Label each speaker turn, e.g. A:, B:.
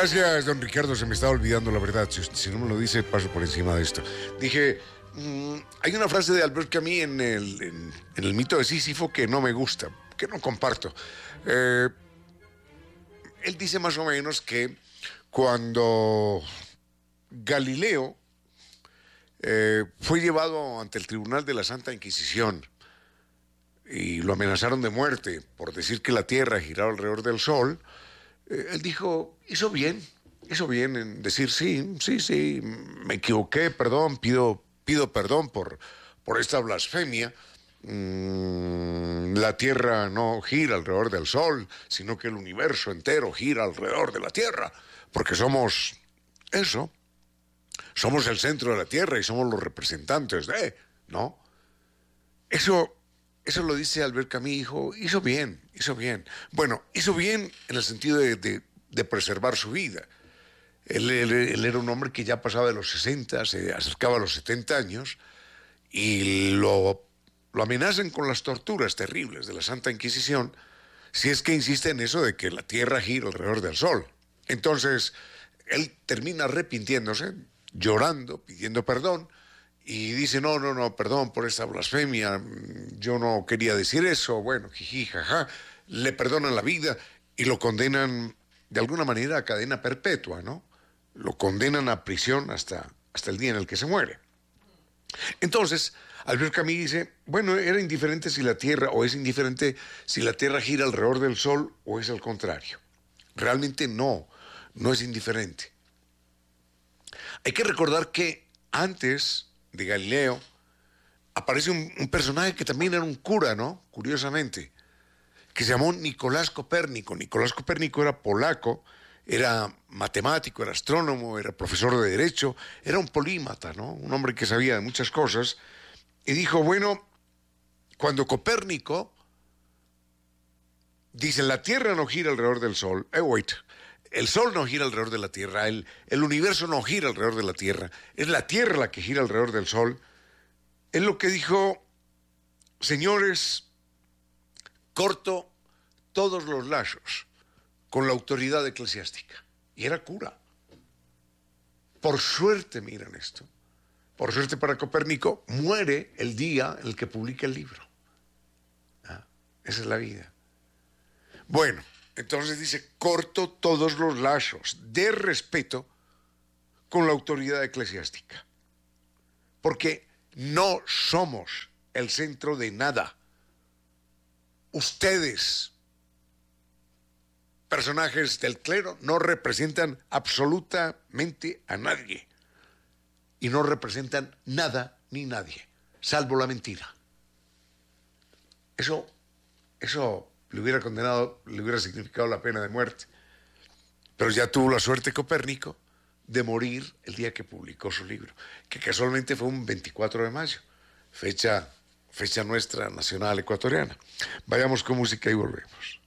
A: Gracias, don Ricardo. Se me estaba olvidando la verdad. Si no me lo dice, paso por encima de esto. Dije, hay una frase de Albert Camus en el mito de Sísifo que no me gusta, que no comparto. Él dice más o menos que cuando Galileo fue llevado ante el tribunal de la Santa Inquisición y lo amenazaron de muerte por decir que la Tierra giraba alrededor del Sol, él dijo, hizo bien en decir sí, me equivoqué, perdón, pido perdón por esta blasfemia. La Tierra no gira alrededor del Sol, sino que el universo entero gira alrededor de la Tierra, porque somos eso, somos el centro de la Tierra y somos los representantes de, ¿no? Eso lo dice Albert Camus, hizo bien. Bueno, hizo bien en el sentido de preservar su vida. Él era un hombre que ya pasaba de los 60, se acercaba a los 70 años, y lo amenazan con las torturas terribles de la Santa Inquisición si es que insiste en eso de que la Tierra gira alrededor del Sol. Entonces, él termina arrepintiéndose, llorando, pidiendo perdón, y dice, no, perdón por esta blasfemia, yo no quería decir eso, bueno, jiji, jaja, le perdonan la vida y lo condenan de alguna manera a cadena perpetua, ¿no? Lo condenan a prisión hasta el día en el que se muere. Entonces, Albert Camus dice, bueno, era indiferente si la Tierra, o es indiferente si la Tierra gira alrededor del Sol o es al contrario. Realmente no es indiferente. Hay que recordar que antes de Galileo aparece un personaje que también era un cura, ¿no? Curiosamente, que se llamó Nicolás Copérnico. Nicolás Copérnico era polaco, era matemático, era astrónomo, era profesor de derecho, era un polímata, ¿no? Un hombre que sabía de muchas cosas, y dijo, bueno, cuando Copérnico dice, la Tierra no gira alrededor del Sol, el Sol no gira alrededor de la Tierra, el universo no gira alrededor de la Tierra, es la Tierra la que gira alrededor del Sol. Él lo que dijo, señores, corto todos los lazos con la autoridad eclesiástica. Y era cura. Por suerte, miren esto, por suerte para Copérnico, muere el día en el que publica el libro. Esa es la vida. Bueno, entonces dice, corto todos los lazos de respeto con la autoridad eclesiástica. Porque no somos el centro de nada. Ustedes, personajes del clero, no representan absolutamente a nadie. Y no representan nada ni nadie, salvo la mentira. Eso le hubiera condenado, le hubiera significado la pena de muerte. Pero ya tuvo la suerte Copérnico de morir el día que publicó su libro, que casualmente fue un 24 de mayo, fecha nuestra nacional ecuatoriana. Vayamos con música y volvemos.